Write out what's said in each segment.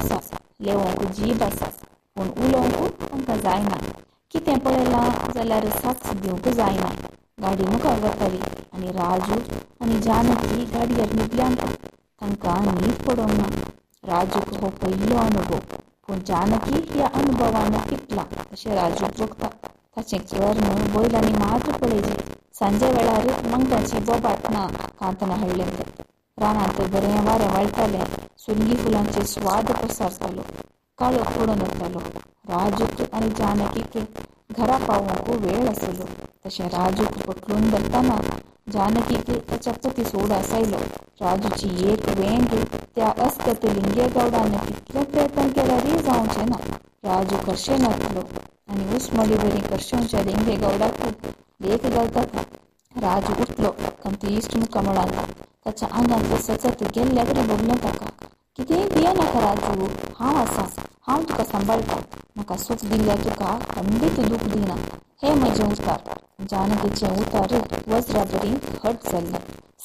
आसा, लेवंक जीब आसा, पूण उलोवंक तांकां जायना. कितें पळयलां जाल्यार साक्ष दिवंक जायना. गाडी मुखार वताली आनी राजू आनी जानकी गाडयेर न्हिदल्यांत. तांकां न्हीद पडोंक ना. राजूक हो पयलो अनुभव, पूण जानकी ह्या अनुभवान पिकला अशें राजूक बगता. ताचें कर्म बैलांनी मात्र पळयचें. सांजे वेळार मंगळाची बोबाट ना कांतना हाडलें. रानांत बरें वारें वळटालें. सुरंगी फुलांचे स्वाद पसारतालो. काळोख पडून वतालो. राजूक आनी जानकीक घरा पावूंक वेळ आसलो. तशें राजूक पटलून धरताना जानकीक ताच्या पती सोडास आयलो. राजूची एक वेंग त्या अस्कत लिंगे गौडान कितले प्रयत्न केल्यारय जावचें ना. राजू कशें नाचलो आनी उसमडी बरी कर्शवच्या लिंगे गौडाक लेख घालता. राजू उठलो कंतिश्ट मुखामळान. ताच्या आंगांतलें सतत गेल्ल्या बरी भोगलें ताका. कितेंय भियेनाका राजू, हांव आसां, हांव तुका सांबाळटां. म्हाका सूख दिल्ल्या तुका खंडीत दूख दिना. हे म्हजें उतार. जानकीचें उतार वज्रा बरी हट जाल्लें.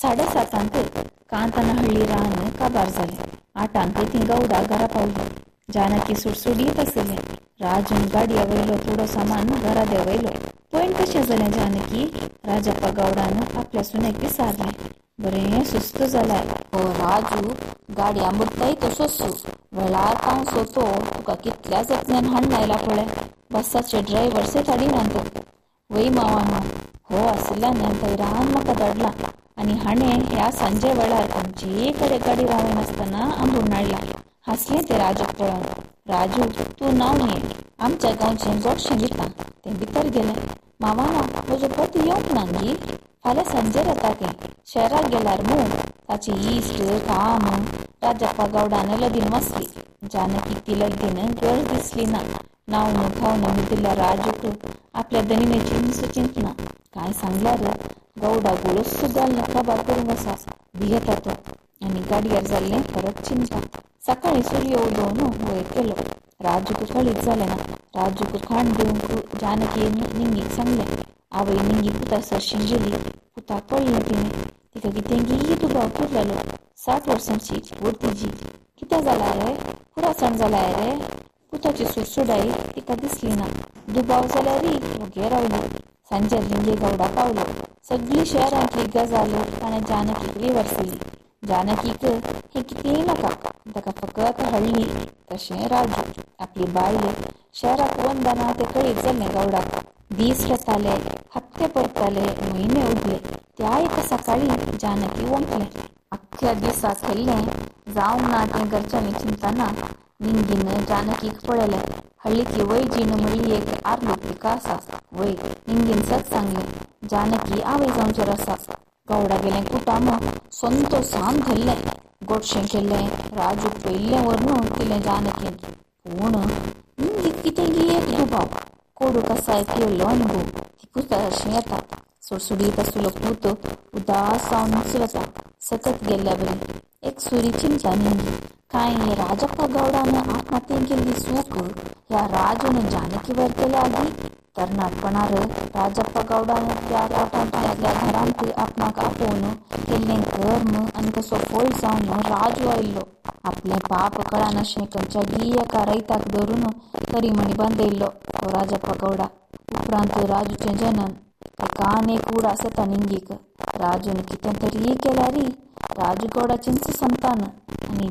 7:30 कांतनहळ्ळी रान काबार जालें. 8 तीं गौडा घरा पावलीं. जानकी सुटसुडीत आसलें. राजून गाडये वयलो थोडो सामान घरा देंवयलो. पयण कशें जालें जानकी? राजप्पा गौडान आपल्या सुनेक विचारलें. बरें सुस्त जालाय हो राजू, गाडया मुद्दाय तसोच वेळार पावसो तो तुका कितल्या जतनेन हाडून आयला पळय. बसाचे ड्रायव्हर सेताडीनात. वय मावानो, हो आसल्यान भैरान म्हाका धाडला आनी हाणें ह्या सांजे वेळार खंयचे कडेन गाडी रावनासतना आंबून हाडला. हांसलें तें राजूक पळोवन. राजू, तूं नांव ये, आमच्या गांवचें गोडशें दिता. तें भितर गेलें. मावानो, म्हजो पती येवंक ना गी. फाल्यां सांजेर येता तें. शहराक गेल्यार मूं. ताची इश्ट काम राजप्पा गौडान लगीन वसली. जानकीक ती लगीन गरज दिसली ना. नावन खावन न्हिदिल्ल्या राजूक आपल्या दनिणेची सुचिंत ना. काय सांगल्यार गौडा गुळूस जाल्लें काबार करूंक आसा. भियेता तो आनी गाडयेर जाल्लें परत चिंता. सकाळीं सूर्य उदोवन वयर केलो. राजूक कळीत जालें ना. राजूक खाण दिवंक जानकी निंगीक सांगलें. आवय निंगी पुतासर शिंजिली. पुताक कळ्ळें तिणें. तिका कितें गी दुबाव केल्लो. 60 वर्सांची व्हड तिजी. कितें जालां रे? पुरासण जालाय रे? पुताची सुटसुडाई तिका दिसली ना. दुबाव जाल्यारय ओगे रावली. सांजेर लिंगे गौडा पावलो. सगळी शहरांतली गजाल ताणें जानकीक विवरसली. जानकीक हें कितेंय नाका. ताका फकत हाडली. तशें राजू आपली बायल शहराक वंदना तें कळीत जाल्लें गौडाक. दीस येताले, हप्ते पडटाले, म्हयने उरले. त्या एका सकाळी जानकी वंकलें. आख्ख्या दिसा केल्लें जावंक ना तें घरच्यांनी चिंतना निंगीन जानकीक पळयलें. हळ्ळीतली वय जीण म्हणली एक आर्लूक पिका आसा. वय निंगीन सत सांगलें. जानकी आवय जावचेर आसा. गौडा गेलें कुटाम संतोषान धरलें. गोडशें केल्लें राजूक पयल्लें व्हरून दिलें जानकीन. पूण निंगीक कितें गी एक दुबाव. कोडू कसाय केल्लो अनुभव. तिकूच अशें येता. सुडसुडीत आसलो पूत उदास जावन निसवता. सतत गेल्ल्या बरी. एक सुरी चिंता निंगी. काय राजप्पा गौडान आत्महत्येक गेल्ली सूख ह्या राजून जानकी वयर केल्या आगी? तरणाटपणार राजप्पा गौडान त्या कोटांतल्या घरांत आपणाक आपोवन केल्लें कर्म आनी कसो फळ जावन राजू आयिल्लो. आपलें पाप कळनाशें खंयच्याय एका रैताक धरून करीमणी बांदयल्लो हो राजप्पा गौडा. उपरांत राजूचें जनन. एका आनेक उडास येता निंगीक. राजून कितें तरी केल्यारय राजू गौडाचेंच संतान. आनी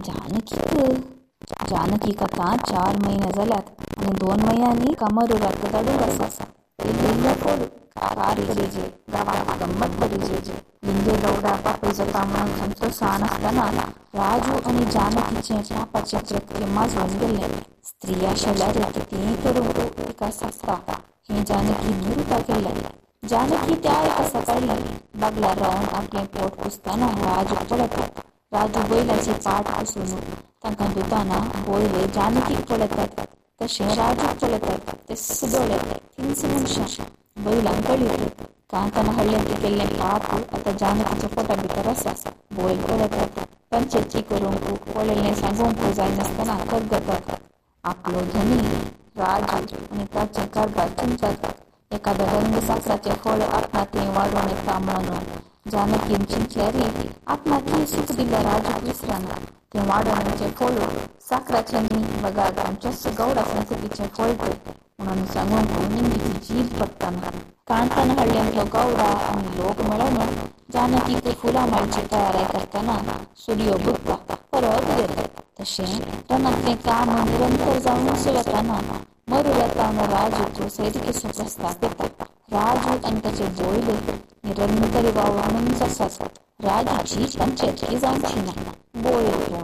जानकीक आतां 4 म्हयने जाल्यात आनी 2 म्हयन्यांनी कामरुराक धाडूंक आसा. इल्लो कोड कार करीजे, गांवांत गंमत करीजे. लिंगे गौडा पापय जाता म्हणून संतोषान आसतना राजू आनी जानकीचें पापाचें कृत्य माजून गेल्लें. स्त्री आशिल्ल्यार कितेंय करूंक तिका सागता हें जानकीन उरता केल्लें. जानकी त्या एका सकाळी बागल्यार रावन आपलें पोट पुसतना राजूक पळयतात. राजू बैलाची पाट पुसून तांकां धुताना बैल जानकीक पळयतात. तशें राजूक पळयतात ते सुदोळे थिंच मनशां. बैलांक कळीत कांतान हाडलें तें केल्लें पाप आतां जानकीच्या पोटा भितर आसा. बैल पळयतात. पंचायती करूंक पळयल्लें सांगूंक जायनासतना थरथरतात. आपलो धनी राजू आनी ताचें कारभार चिंतात. एखाद्या रंगसाकराचें फळ आपणाचें वाडून येता म्हणून जानकीन चिंतल्यारी आत्माकी सुख दिल्या राजूक विसराना ते वाडण्याचे फोळू साखराच्यांनी बघा आमच्या गौडा संततीचे फोळटे म्हणून सांगून निमगीची जीभ पडताना कांतान हळ्ळ्यांतलो गौडा आणि लोक मेळून जानकीक फुलां माळची तयारी करताना सुडयो बुकता परत गेले. तशें रनातलें काम निरंतर जावन वताना मरुलतान राजूक सैरिकेचो प्रस्ताव येता. राजू आनी ताचे बोयले निरंतर वावरणूच आसात. राजूची पंचायतकी जावची ना. बोयर